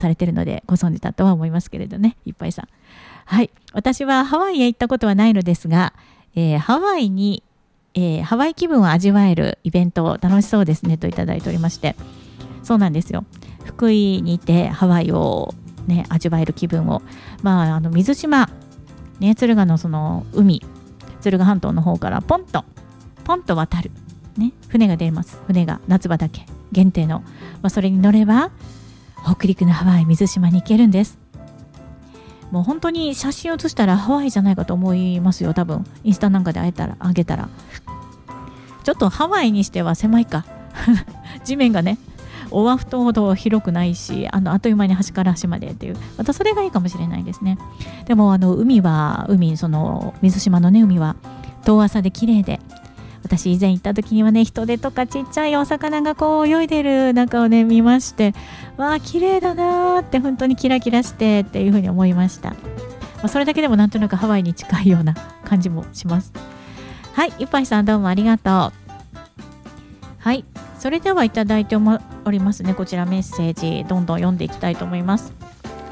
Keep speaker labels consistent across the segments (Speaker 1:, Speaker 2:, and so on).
Speaker 1: されてるのでご存知だとは思いますけれどね、いっぱいさん。はい、私はハワイへ行ったことはないのですが、ハワイ気分を味わえるイベント楽しそうですねといただいておりまして、そうなんですよ。福井にいてハワイを、ね、味わえる気分を、水島、ね、敦賀のその海、敦賀半島の方からポンと渡る、ね、船が出ます。船が夏場だけ限定の、それに乗れば北陸のハワイ水島に行けるんです。もう本当に写真写したらハワイじゃないかと思いますよ。多分インスタなんかであげたらちょっとハワイにしては狭いか地面がねオアフ島ほど広くないし、あっという間に端から端までっていう、またそれがいいかもしれないですね。でもその水島のね海は遠浅で綺麗で、私以前行った時にはね、人手とかちっちゃいお魚がこう泳いでる中をね見まして、わあ綺麗だなーって、本当にキラキラしてっていうふうに思いました。それだけでもなんとなくハワイに近いような感じもします。はい、ゆっぱいさんどうもありがとう。はい、それではいただいておりますね。こちらメッセージどんどん読んでいきたいと思います。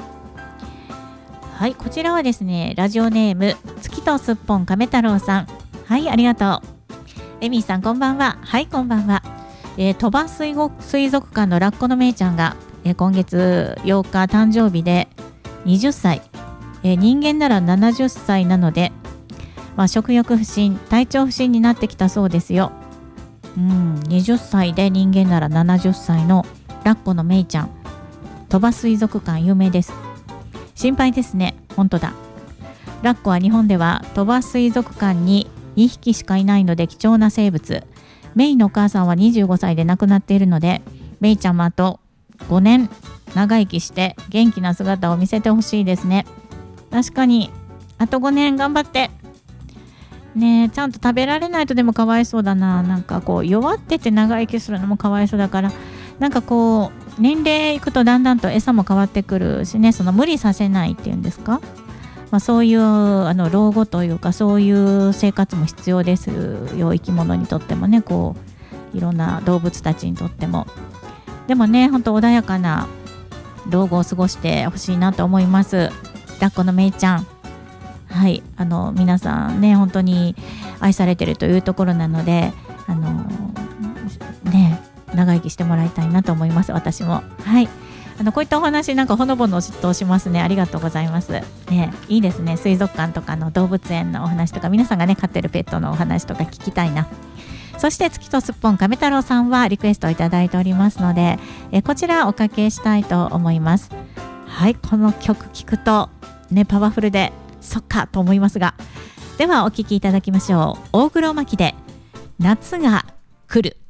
Speaker 1: はい、こちらはですね、ラジオネーム月とすっぽん亀太郎さん。はい、ありがとう。エミーさんこんばんは。はい、こんばんは。鳥羽水族館のラッコのめいちゃんが、今月8日誕生日で20歳、人間なら70歳なので、食欲不振、体調不振になってきたそうですよ。20歳で人間なら70歳のラッコのめいちゃん、鳥羽水族館有名です。心配ですね。本当だ。ラッコは日本では鳥羽水族館に2匹しかいないので貴重な生物。メイのお母さんは25歳で亡くなっているので、メイちゃんもあと5年長生きして元気な姿を見せてほしいですね。確かにあと5年頑張ってねえ、ちゃんと食べられないとでもかわいそうだな。なんかこう弱ってて長生きするのもかわいそうだから、なんかこう年齢いくとだんだんと餌も変わってくるしね、その無理させないっていうんですか、そういう老後というか、そういう生活も必要ですよ。生き物にとってもね、こういろんな動物たちにとっても。でもね、本当穏やかな老後を過ごしてほしいなと思います。ラッコのめいちゃん、はい、皆さんね本当に愛されてるというところなので、長生きしてもらいたいなと思います。私も。はい、こういったお話なんかほのぼのとしますね。ありがとうございます。ね、いいですね。水族館とかの動物園のお話とか、皆さんがね飼ってるペットのお話とか聞きたいな。そして月とすっぽん亀太郎さんはリクエストをいただいておりますので、こちらおかけしたいと思います。はい、この曲聞くとねパワフルでそっかと思いますが、ではお聴きいただきましょう。大黒摩季で夏が来る。